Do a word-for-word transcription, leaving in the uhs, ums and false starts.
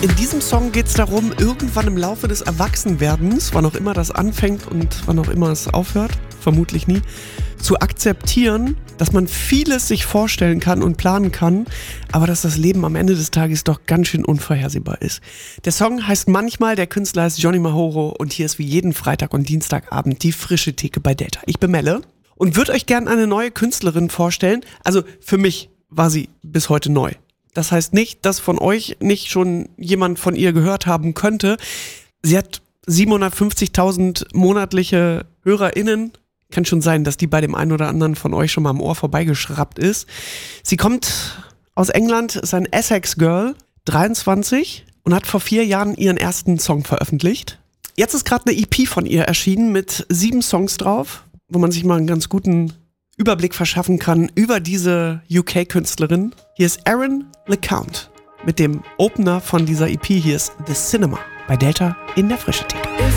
In diesem Song geht es darum, irgendwann im Laufe des Erwachsenwerdens, wann auch immer das anfängt und wann auch immer es aufhört, vermutlich nie, zu akzeptieren, dass man vieles sich vorstellen kann und planen kann, aber dass das Leben am Ende des Tages doch ganz schön unvorhersehbar ist. Der Song heißt Manchmal, der Künstler ist Johnny Mahoro und hier ist wie jeden Freitag und Dienstagabend die frische Theke bei Delta. Ich bin Melle und würde euch gerne eine neue Künstlerin vorstellen. Also für mich war sie bis heute neu. Das heißt nicht, dass von euch nicht schon jemand von ihr gehört haben könnte. Sie hat siebenhundertfünfzigtausend monatliche HörerInnen. Kann schon sein, dass die bei dem einen oder anderen von euch schon mal am Ohr vorbeigeschraubt ist. Sie kommt aus England, ist ein Essex-Girl, dreiundzwanzig und hat vor vier Jahren ihren ersten Song veröffentlicht. Jetzt ist gerade eine E P von ihr erschienen mit sieben Songs drauf, wo man sich mal einen ganz guten Überblick verschaffen kann über diese U K-Künstlerin. Hier ist Erin LeCount mit dem Opener von dieser E P. Hier ist The Cinema bei Delta in der frische Theke.